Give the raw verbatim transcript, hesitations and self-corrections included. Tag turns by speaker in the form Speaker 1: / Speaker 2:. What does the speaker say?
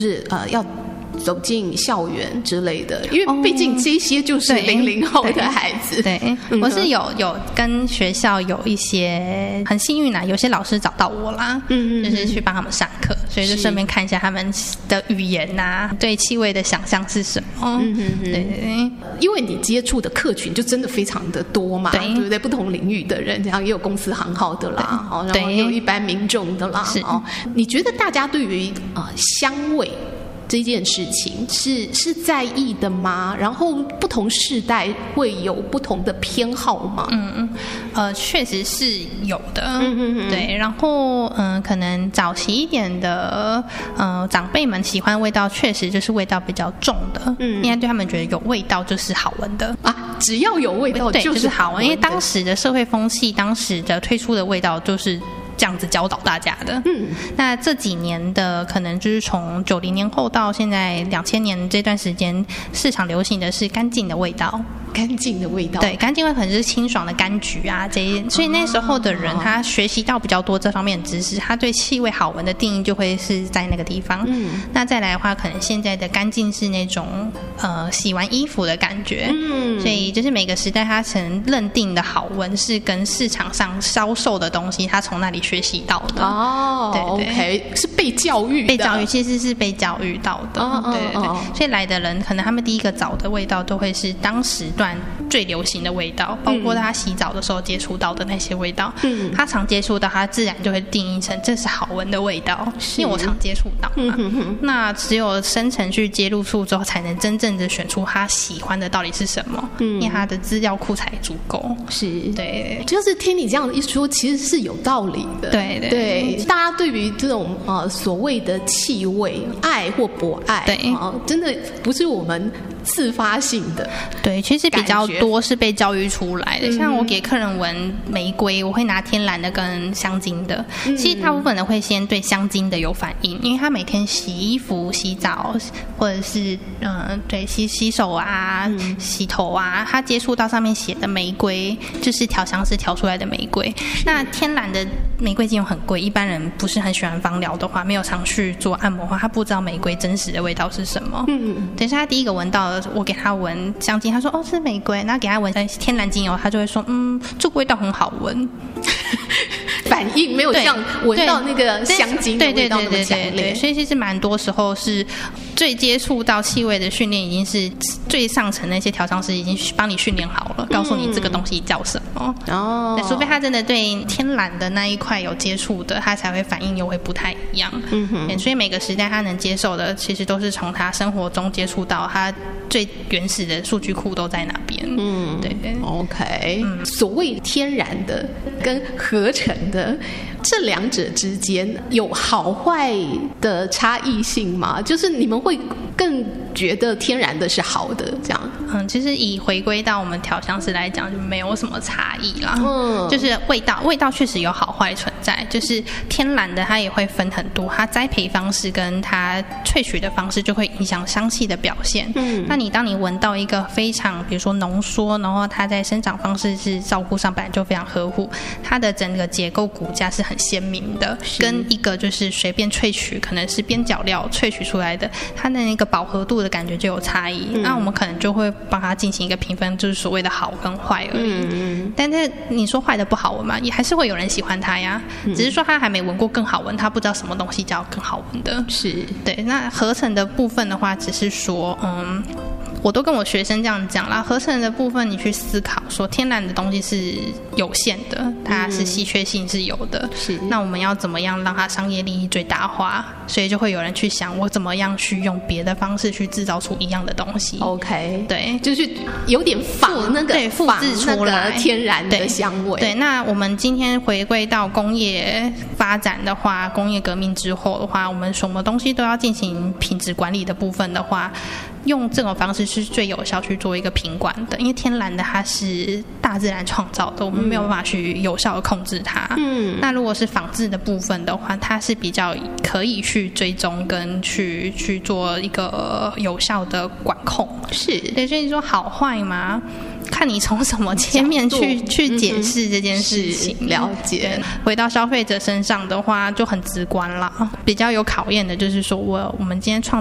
Speaker 1: 是呃要走进校园之类的，因为毕竟这些就是零零后的孩子。
Speaker 2: 对，对嗯、我是有有跟学校有一些很幸运啦，有些老师找到我啦，嗯嗯，就是去帮他们上课，所以就顺便看一下他们的语言呐、啊，对气味的想象是什么。嗯嗯嗯，对对对，
Speaker 1: 因为你接触的客群就真的非常的多嘛， 对, 对不对？不同领域的人，然后也有公司行号的啦，哦，然后也有一般民众的啦。哦，你觉得大家对于呃香味这件事情是是在意的吗？然后不同世代会有不同的偏好吗？
Speaker 2: 嗯嗯，呃，确实是有的。嗯嗯嗯，对。然后嗯、呃，可能早期一点的呃长辈们喜欢味道，确实就是味道比较重的。嗯，因为对他们觉得有味道就是好闻的
Speaker 1: 啊，只要有味道
Speaker 2: 对
Speaker 1: 就是
Speaker 2: 好闻。因为当时的社会风气，当时的推出的味道就是这样子教导大家的。嗯，那这几年的可能就是从九零年后到现在两千年这段时间，市场流行的是干净的味道。
Speaker 1: 干净的味道，
Speaker 2: 对，干净味可能是清爽的柑橘啊这些，所以那时候的人、哦、他学习到比较多这方面的知识，他对气味好闻的定义就会是在那个地方。嗯，那再来的话，可能现在的干净是那种呃洗完衣服的感觉。嗯，所以就是每个时代他曾认定的好闻是跟市场上销售的东西，他从那里学习到的。
Speaker 1: 哦，对对 ，OK， 是被教育的，
Speaker 2: 被教育其实是被教育到的。哦、对对对、哦，所以来的人可能他们第一个找的味道都会是当时最流行的味道，包括他洗澡的时候接触到的那些味道。嗯，他常接触到，他自然就会定义成这是好闻的味道，因为我常接触到嘛。嗯、那只有深层去接入处之后，才能真正的选出他喜欢的到底是什么。嗯，因为他的资料库才足够。
Speaker 1: 是，
Speaker 2: 对，
Speaker 1: 就是听你这样一说，其实是有道理的。
Speaker 2: 对 对,
Speaker 1: 对，大家对于这种呃所谓的气味，爱或不爱，
Speaker 2: 对
Speaker 1: 啊、呃，真的不是我们自发性的。
Speaker 2: 对，其实比较多是被教育出来的。像我给客人闻玫瑰，我会拿天然的跟香精的。嗯、其实大部分人会先对香精的有反应，因为他每天洗衣服、洗澡，或者是嗯、呃，对洗洗手啊、嗯、洗头啊，他接触到上面写的玫瑰，就是调香师调出来的玫瑰。那天然的玫瑰精油很贵，一般人不是很喜欢芳疗的话，没有常去做按摩的话，他不知道玫瑰真实的味道是什么。嗯，等一下他第一个闻到，我给他闻香精，他说哦是玫瑰，然后给他闻天然精油，他就会说嗯这个味道很好闻。
Speaker 1: 反应没有像闻到那个香精的味道那么强烈，
Speaker 2: 所以其实蛮多时候是最接触到气味的训练已经是最上层那些调香师已经帮你训练好了，嗯、告诉你这个东西叫什么。哦，对，除非他真的对天然的那一块有接触的，他才会反应又会不太一样。嗯哼，所以每个时代他能接受的，其实都是从他生活中接触到，他最原始的数据库都在那边。嗯，对对
Speaker 1: ，OK，嗯，所谓天然的跟合成的这两者之间有好坏的差异性吗？就是你们会更觉得天然的是好的这样？
Speaker 2: 嗯，其实以回归到我们调香师来讲，就没有什么差异啦。嗯，就是味道，味道确实有好坏存在。就是天然的它也会分很多，它栽培方式跟它萃取的方式就会影响香气的表现。嗯，那你当你闻到一个非常，比如说浓缩，然后它在生长方式是照顾上本来就非常呵护，它的整个结构骨架是很鲜明的，跟一个就是随便萃取，可能是边角料萃取出来的，它的那个饱和度的感觉就有差异。嗯、那我们可能就会帮它进行一个评分，就是所谓的好跟坏而已。嗯、但是你说坏的不好闻嘛，也还是会有人喜欢它呀。嗯、只是说他还没闻过更好闻，他不知道什么东西叫更好闻的。
Speaker 1: 是
Speaker 2: 对。那合成的部分的话，只是说，嗯，我都跟我学生这样讲啦。合成的部分，你去思考说，天然的东西是有限的，它是稀缺性是有的。是。那我们要怎么样让它商业利益最大化？所以就会有人去想，我怎么样去用别的方式去制造出一样的东西。
Speaker 1: OK，
Speaker 2: 对，
Speaker 1: 就是有点仿那个
Speaker 2: 对复制出来
Speaker 1: 天然的香味。
Speaker 2: 对，对，那我们今天回归到工业发展的话，工业革命之后的话，我们什么东西都要进行品质管理的部分的话， 用这种方式是最有效去做一个品管的，因为天然的它是大自然创造的，我们没有办法去有效的控制它。嗯，那如果是仿制的部分的话，它是比较可以去追踪跟去去做一个有效的管控。
Speaker 1: 是，
Speaker 2: 对，所以说好坏嘛，看你从什么切面去去解释这件事情。
Speaker 1: 嗯、了解。
Speaker 2: 回到消费者身上的话，就很直观啦。比较有考验的就是说，我我们今天创